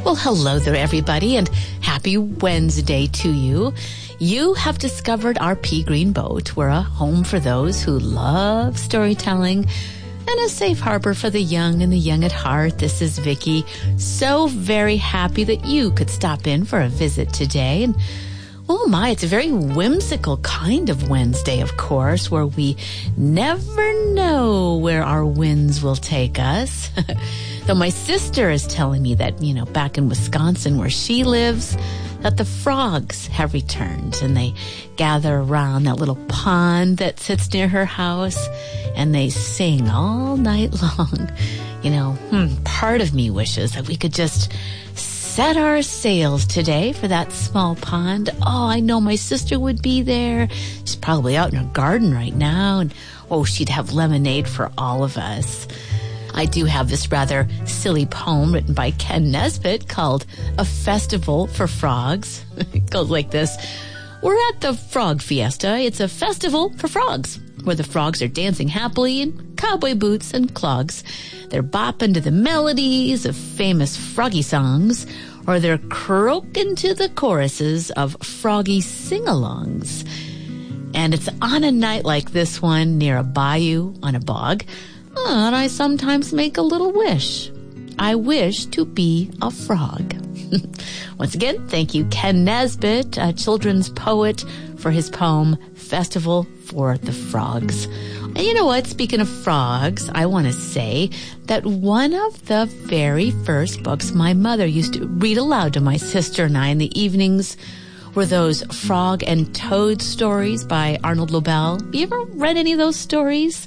Well, hello there, everybody, and happy Wednesday to you. You have discovered our Pea Green Boat. We're a home for those who love storytelling and a safe harbor for the young and the young at heart. This is Vicki. So very happy that you could stop in for a visit today. And oh my, it's a very whimsical kind of Wednesday, of course, where we never know where our winds will take us. Though my sister is telling me that, back in Wisconsin where she lives, that the frogs have returned and they gather around that little pond that sits near her house and they sing all night long. Part of me wishes that we could just set our sails today for that small pond. Oh, I know my sister would be there. She's probably out in her garden right now. And she'd have lemonade for all of us. I do have this rather silly poem written by Ken Nesbitt called A Festival for Frogs. It goes like this. We're at the Frog Fiesta. It's a festival for frogs, where the frogs are dancing happily in cowboy boots and clogs. They're bopping to the melodies of famous froggy songs, or they're croaking to the choruses of froggy sing-alongs. And it's on a night like this one near a bayou on a bog, and I sometimes make a little wish. I wish to be a frog. Once again, thank you, Ken Nesbitt, a children's poet, for his poem, Festival for the Frogs. And you know what? Speaking of frogs, I want to say that one of the very first books my mother used to read aloud to my sister and I in the evenings were those Frog and Toad stories by Arnold Lobel. You ever read any of those stories?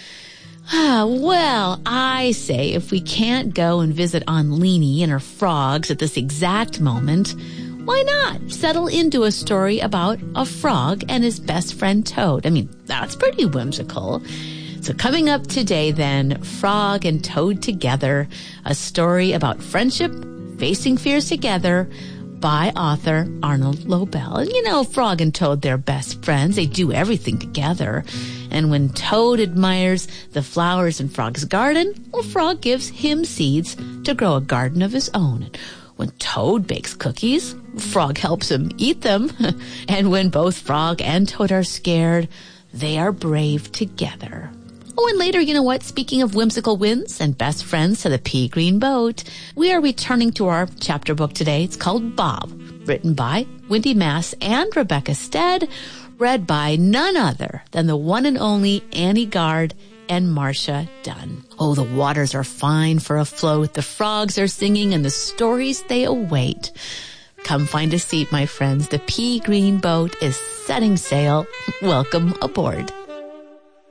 Well, I say if we can't go and visit Aunt Leanie and her frogs at this exact moment, why not settle into a story about a frog and his best friend Toad? I mean, that's pretty whimsical. So coming up today then, Frog and Toad Together, a story about friendship, facing fears together, by author Arnold Lobel. And Frog and Toad, they're best friends. They do everything together. And when Toad admires the flowers in Frog's garden, Frog gives him seeds to grow a garden of his own. When Toad bakes cookies, Frog helps him eat them. And when both Frog and Toad are scared, they are brave together. And later, speaking of whimsical winds and best friends to the Pea Green Boat, we are returning to our chapter book today. It's called Bob, written by Wendy Mass and Rebecca Stead, read by none other than the one and only Annie Gard and Marcia Dunn. Oh, the waters are fine for a float, the frogs are singing, and the stories they await. Come find a seat, my friends. The Pea Green Boat is setting sail. Welcome aboard.